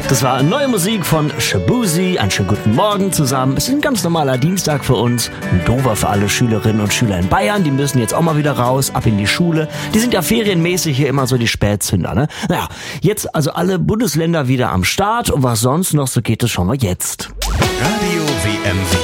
Das war neue Musik von Shaboozey. Einen schönen guten Morgen zusammen. Es ist ein ganz normaler Dienstag für uns. Ein doofer für alle Schülerinnen und Schüler in Bayern. Die müssen jetzt auch mal wieder raus, ab in die Schule. Die sind ja ferienmäßig hier immer so die Spätzünder, ne? Naja, jetzt also alle Bundesländer wieder am Start. Und was sonst noch so geht, das schauen wir jetzt. Radio WMW.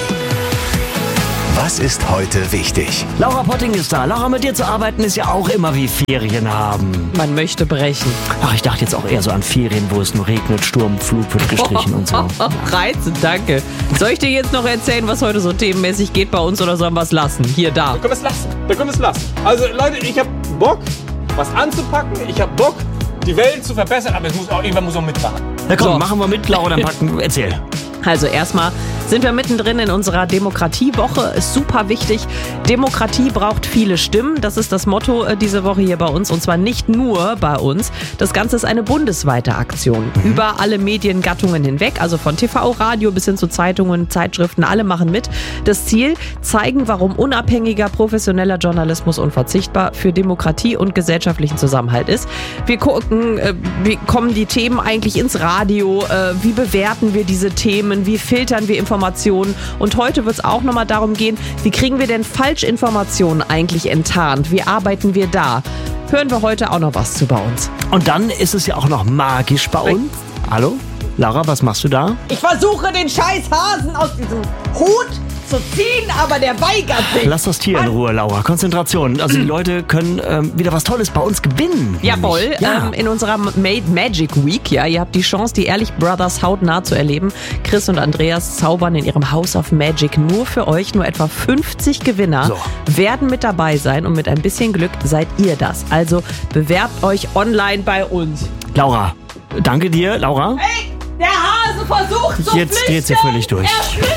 Was ist heute wichtig? Laura Potting ist da. Laura, mit dir zu arbeiten ist ja auch immer wie Ferien haben. Man möchte brechen. Ach, ich dachte jetzt auch eher so an Ferien, wo es nur regnet, Sturm, Flug wird gestrichen und so. Reizend, danke. Soll ich dir jetzt noch erzählen, was heute so themenmäßig geht bei uns, oder sollen wir es lassen? Hier, da. Wir können es lassen. Also Leute, ich habe Bock, was anzupacken. Ich habe Bock, die Welt zu verbessern. Aber irgendwann muss auch mitmachen. Na komm, So. machen wir mit, Laura, dann erzähl. Also erstmal sind wir mittendrin in unserer Demokratiewoche. Ist super wichtig. Demokratie braucht viele Stimmen. Das ist das Motto diese Woche hier bei uns. Und zwar nicht nur bei uns. Das Ganze ist eine bundesweite Aktion. Über alle Mediengattungen hinweg. Also von TV, Radio bis hin zu Zeitungen, Zeitschriften. Alle machen mit. Das Ziel: zeigen, warum unabhängiger, professioneller Journalismus unverzichtbar für Demokratie und gesellschaftlichen Zusammenhalt ist. Wir gucken, wie kommen die Themen eigentlich ins Radio? Wie bewerten wir diese Themen? Wie filtern wir Informationen? Und heute wird es auch nochmal darum gehen, wie kriegen wir denn Falschinformationen eigentlich enttarnt? Wie arbeiten wir da? Hören wir heute auch noch was zu bei uns. Und dann ist es ja auch noch magisch bei uns. Hallo? Laura, was machst du da? Ich versuche, den scheiß Hasen aus diesem Hut zu ziehen, aber der weigert sich. Lass das Tier in Ruhe, Laura. Konzentration. Also die Leute können wieder was Tolles bei uns gewinnen. Jawohl, Ja. in unserer Magic Week, ja, ihr habt die Chance, die Ehrlich Brothers hautnah zu erleben. Chris und Andreas zaubern in ihrem House of Magic nur für euch. Nur etwa 50 Gewinner werden mit dabei sein und mit ein bisschen Glück seid ihr das. Also bewerbt euch online bei uns. Laura, danke dir, Laura. Ey, der Hase versucht zu Jetzt dreht sie flüchten. völlig durch. Er flüchtet.